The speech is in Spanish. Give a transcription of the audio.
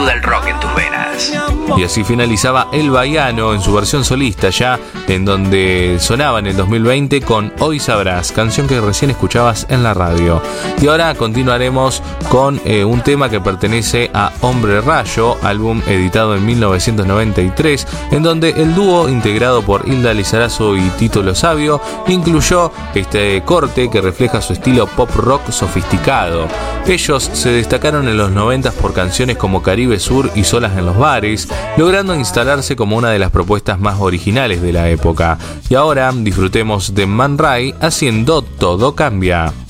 del rock en tus venas. Y así finalizaba El Baiano en su versión solista, ya en donde sonaba en el 2020 con Hoy Sabrás, canción que recién escuchabas en la radio. Y ahora continuaremos con un tema que pertenece a Hombre Rayo, álbum editado en 1993, en donde el dúo integrado por Hilda Lizarazo y Tito Lo Sabio incluyó este corte que refleja su estilo pop rock sofisticado. Ellos se destacaron en los 90 por canciones como Caribe Sur y Solas en los Bares, logrando instalarse como una de las propuestas más originales de la época. Y ahora disfrutemos de Man Ray haciendo Todo Cambia.